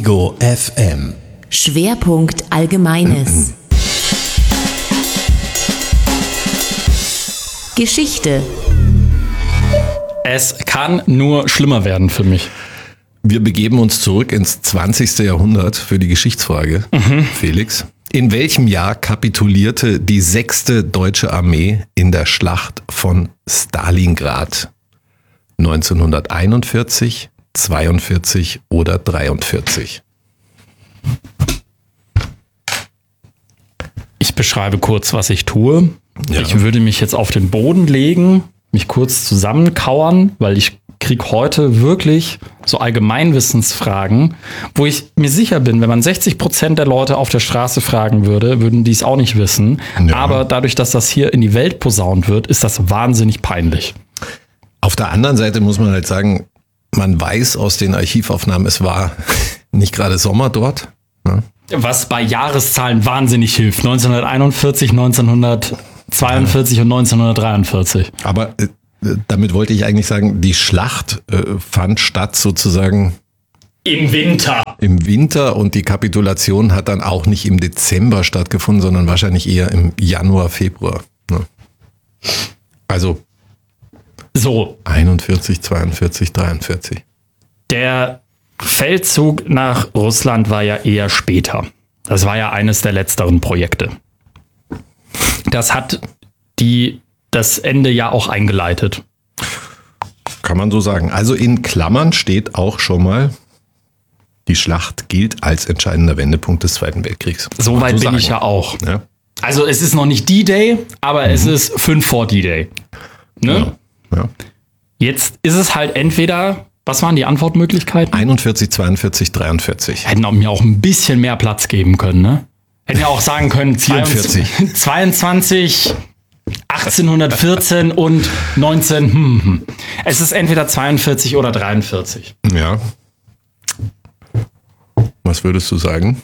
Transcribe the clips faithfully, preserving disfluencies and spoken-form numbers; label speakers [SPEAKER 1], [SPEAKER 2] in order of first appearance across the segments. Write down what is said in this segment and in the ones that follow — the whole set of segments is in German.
[SPEAKER 1] Ego F M.
[SPEAKER 2] Schwerpunkt Allgemeines. Geschichte.
[SPEAKER 3] Es kann nur schlimmer werden für mich.
[SPEAKER 1] Wir begeben uns zurück ins zwanzigste Jahrhundert für die Geschichtsfrage. Mhm. Felix, in welchem Jahr kapitulierte die sechste Deutsche Armee in der Schlacht von Stalingrad? neunzehnhunderteinundvierzig, zweiundvierzig oder dreiundvierzig?
[SPEAKER 3] Ich beschreibe kurz, was ich tue.
[SPEAKER 1] Ja.
[SPEAKER 3] Ich würde mich jetzt auf den Boden legen, mich kurz zusammenkauern, weil ich krieg heute wirklich so Allgemeinwissensfragen, wo ich mir sicher bin, wenn man sechzig Prozent der Leute auf der Straße fragen würde, würden die es auch nicht wissen. Ja. Aber dadurch, dass das hier in die Welt posaunt wird, ist das wahnsinnig peinlich.
[SPEAKER 1] Auf der anderen Seite muss man halt sagen, man weiß aus den Archivaufnahmen, es war nicht gerade Sommer dort. Ne?
[SPEAKER 3] Was bei Jahreszahlen wahnsinnig hilft. neunzehnhunderteinundvierzig, neunzehnhundertzweiundvierzig und neunzehnhundertdreiundvierzig.
[SPEAKER 1] Aber äh, damit wollte ich eigentlich sagen, die Schlacht äh, fand statt sozusagen
[SPEAKER 3] im Winter.
[SPEAKER 1] Im Winter und die Kapitulation hat dann auch nicht im Dezember stattgefunden, sondern wahrscheinlich eher im Januar, Februar. Ne? Also
[SPEAKER 3] so.
[SPEAKER 1] einundvierzig, zweiundvierzig, dreiundvierzig.
[SPEAKER 3] Der Feldzug nach Russland war ja eher später. Das war ja eines der letzteren Projekte. Das hat die, das Ende ja auch eingeleitet.
[SPEAKER 1] Kann man so sagen. Also in Klammern steht auch schon mal, die Schlacht gilt als entscheidender Wendepunkt des Zweiten Weltkriegs.
[SPEAKER 3] So weit
[SPEAKER 1] so
[SPEAKER 3] bin ich ja auch.
[SPEAKER 1] Ja.
[SPEAKER 3] Also es ist noch nicht D-Day, aber mhm. es ist fünf vor D-Day. Ne?
[SPEAKER 1] Ja. Ja.
[SPEAKER 3] Jetzt ist es halt entweder, was waren die Antwortmöglichkeiten?
[SPEAKER 1] einundvierzig, zweiundvierzig, dreiundvierzig.
[SPEAKER 3] Hätten auch mir auch ein bisschen mehr Platz geben können, ne? Hätten ja auch sagen können,
[SPEAKER 1] vierundvierzig.
[SPEAKER 3] zweiundzwanzig, achtzehnhundertvierzehn und neunzehn. Hm, hm. Es ist entweder zweiundvierzig oder dreiundvierzig.
[SPEAKER 1] Ja. Was würdest du sagen?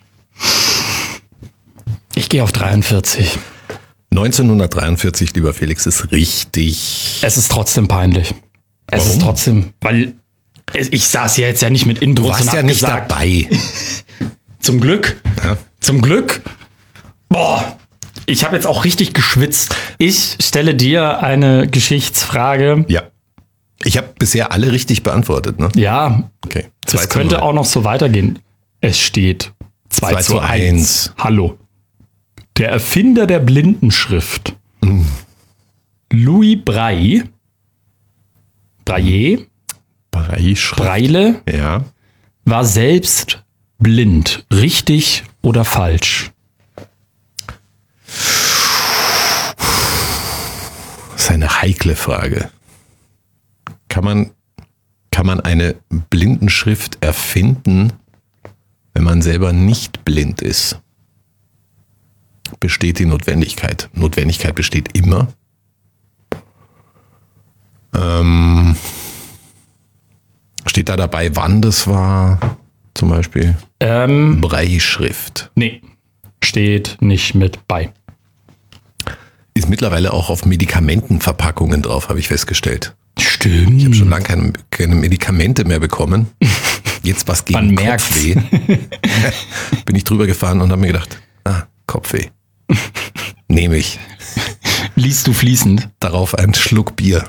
[SPEAKER 3] Ich gehe auf dreiundvierzig.
[SPEAKER 1] neunzehnhundertdreiundvierzig, lieber Felix, ist richtig.
[SPEAKER 3] Es ist trotzdem peinlich. Es
[SPEAKER 1] Warum?
[SPEAKER 3] ist trotzdem, weil ich saß ja jetzt ja nicht mit Inbrunst.
[SPEAKER 1] Du warst
[SPEAKER 3] und
[SPEAKER 1] ja
[SPEAKER 3] hab
[SPEAKER 1] nicht
[SPEAKER 3] gesagt,
[SPEAKER 1] dabei.
[SPEAKER 3] Zum Glück.
[SPEAKER 1] Ja.
[SPEAKER 3] Zum Glück. Boah, ich habe jetzt auch richtig geschwitzt. Ich stelle dir eine Geschichtsfrage.
[SPEAKER 1] Ja. Ich habe bisher alle richtig beantwortet, ne?
[SPEAKER 3] Ja.
[SPEAKER 1] Okay.
[SPEAKER 3] Das könnte auch noch so weitergehen. Es steht zwei zu eins. Hallo. Der Erfinder der Blindenschrift, mm. Louis Braille, Braille, Braille,
[SPEAKER 1] ja.
[SPEAKER 3] war selbst blind. Richtig oder falsch?
[SPEAKER 1] Das ist eine heikle Frage. Kann man, kann man eine Blindenschrift erfinden, wenn man selber nicht blind ist? Besteht die Notwendigkeit? Notwendigkeit besteht immer. Ähm, steht da dabei, wann das war? Zum Beispiel
[SPEAKER 3] Ähm,
[SPEAKER 1] Braille-Schrift.
[SPEAKER 3] nee, steht nicht mit bei.
[SPEAKER 1] Ist mittlerweile auch auf Medikamentenverpackungen drauf, habe ich festgestellt.
[SPEAKER 3] Stimmt.
[SPEAKER 1] Ich habe schon lange keine, keine Medikamente mehr bekommen. Jetzt was gegen
[SPEAKER 3] Man
[SPEAKER 1] Kopfweh. Bin ich drüber gefahren und habe mir gedacht, ah, Kopfweh. Nehme ich.
[SPEAKER 3] Liest du fließend?
[SPEAKER 1] Darauf einen Schluck Bier.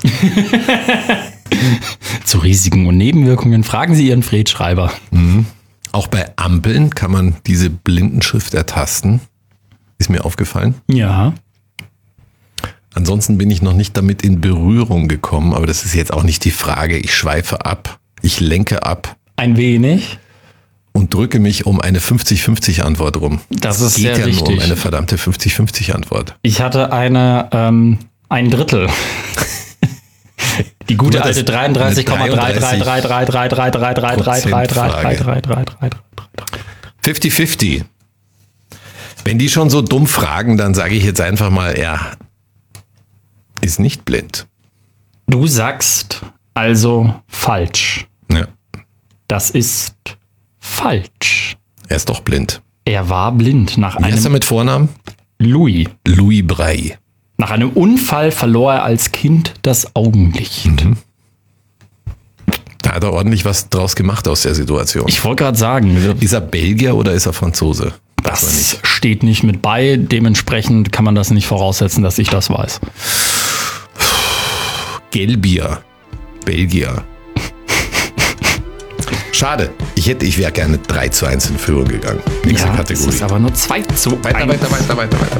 [SPEAKER 3] Zu Risiken und Nebenwirkungen fragen Sie Ihren Fred Schreiber.
[SPEAKER 1] Mhm. Auch bei Ampeln kann man diese Blindenschrift ertasten. Ist mir aufgefallen.
[SPEAKER 3] Ja.
[SPEAKER 1] Ansonsten bin ich noch nicht damit in Berührung gekommen, aber das ist jetzt auch nicht die Frage. Ich schweife ab, ich lenke ab.
[SPEAKER 3] Ein wenig.
[SPEAKER 1] Und drücke mich um eine fünfzig fünfzig Antwort rum.
[SPEAKER 3] Das ist
[SPEAKER 1] geht
[SPEAKER 3] sehr
[SPEAKER 1] ja
[SPEAKER 3] richtig.
[SPEAKER 1] nur um eine verdammte fünfzig fünfzig Antwort.
[SPEAKER 3] Ich hatte eine, ähm, ein Drittel. Die gute alte dreiunddreißig Komma drei drei drei drei drei drei drei drei drei drei drei drei drei drei drei.
[SPEAKER 1] fünfzig fünfzig. Wenn die schon so dumm fragen, dann sage ich jetzt einfach mal, er ist nicht blind.
[SPEAKER 3] Du sagst also falsch.
[SPEAKER 1] Ja.
[SPEAKER 3] Das ist falsch.
[SPEAKER 1] Er ist doch blind.
[SPEAKER 3] Er war blind nach
[SPEAKER 1] Wie heißt er
[SPEAKER 3] einem
[SPEAKER 1] mit Vornamen?
[SPEAKER 3] Louis.
[SPEAKER 1] Louis Braille.
[SPEAKER 3] Nach einem Unfall verlor er als Kind das Augenlicht.
[SPEAKER 1] Mhm. Da hat er ordentlich was draus gemacht aus der Situation.
[SPEAKER 3] Ich wollte gerade sagen,
[SPEAKER 1] Ist er Belgier oder ist er Franzose? Weiß man
[SPEAKER 3] das
[SPEAKER 1] nicht.
[SPEAKER 3] steht nicht mit bei. Dementsprechend kann man das nicht voraussetzen, dass ich das weiß.
[SPEAKER 1] Gelbier. Belgier. Schade. Ich hätte, ich wäre gerne drei zu eins in Führung gegangen. Nächste
[SPEAKER 3] Ja, das
[SPEAKER 1] Kategorie.
[SPEAKER 3] ist aber nur zwei zu
[SPEAKER 1] Weiter,
[SPEAKER 3] eins.
[SPEAKER 1] weiter, weiter, weiter, weiter.